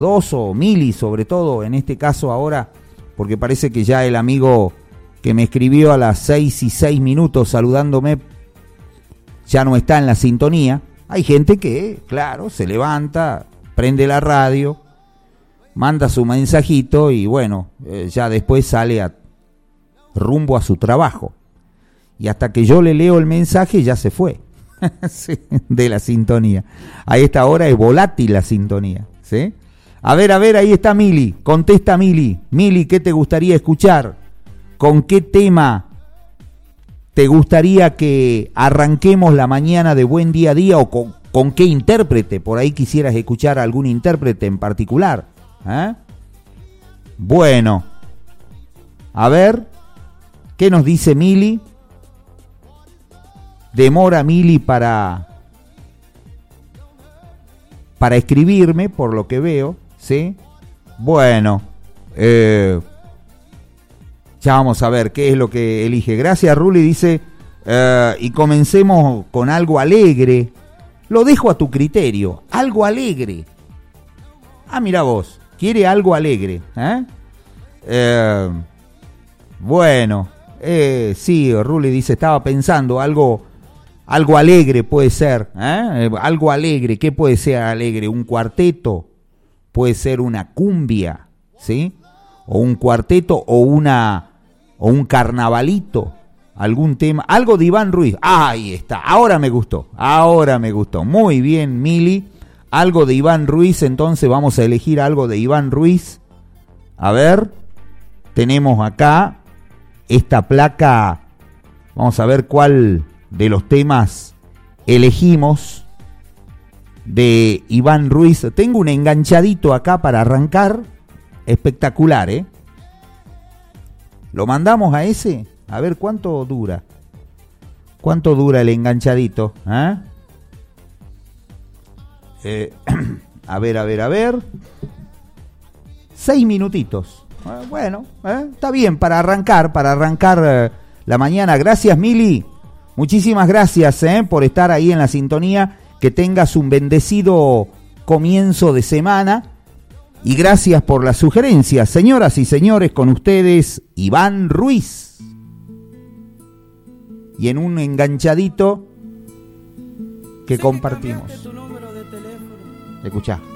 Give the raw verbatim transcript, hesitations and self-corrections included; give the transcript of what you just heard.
dos o Mili sobre todo, en este caso ahora, porque parece que ya el amigo que me escribió a las seis y seis minutos saludándome ya no está en la sintonía. Hay gente que, claro, se levanta, prende la radio, manda su mensajito y bueno, eh, ya después sale a, rumbo a su trabajo. Y hasta que yo le leo el mensaje ya se fue sí, de la sintonía. A esta hora es volátil la sintonía, ¿sí? A ver, a ver, ahí está Mili. Contesta Mili. Mili, ¿qué te gustaría escuchar? ¿Con qué tema te gustaría que arranquemos la mañana de Buen Día a Día? ¿O con, con qué intérprete? Por ahí quisieras escuchar a algún intérprete en particular. ¿Eh? Bueno. A ver, ¿qué nos dice Mili? Demora Mili para, para escribirme, por lo que veo, ¿sí? Bueno, eh, ya vamos a ver qué es lo que elige. Gracias, Ruli, dice, eh, y comencemos con algo alegre. Lo dejo a tu criterio, algo alegre. Ah, mira vos, quiere algo alegre, ¿eh? Eh, bueno, eh, sí, Ruli dice, estaba pensando algo... Algo alegre puede ser, ¿eh? Algo alegre, ¿qué puede ser alegre? Un cuarteto, puede ser una cumbia, ¿sí? O un cuarteto o una o un carnavalito, algún tema, algo de Iván Ruiz. Ahí está, ahora me gustó, ahora me gustó. Muy bien, Mili, algo de Iván Ruiz, entonces vamos a elegir algo de Iván Ruiz. A ver, tenemos acá esta placa, vamos a ver cuál de los temas elegimos de Iván Ruiz. Tengo un enganchadito acá para arrancar, espectacular, ¿eh? Lo mandamos a ese, a ver cuánto dura. ¿Cuánto dura el enganchadito? ¿Eh? Eh, a ver, a ver, a ver. Seis minutitos. Eh, bueno, eh, está bien para arrancar, para arrancar eh, la mañana. Gracias, Mili. Muchísimas gracias eh, por estar ahí en la sintonía. Que tengas un bendecido comienzo de semana. Y gracias por las sugerencias. Señoras y señores, con ustedes, Iván Ruiz. Y en un enganchadito que compartimos. Escuchá.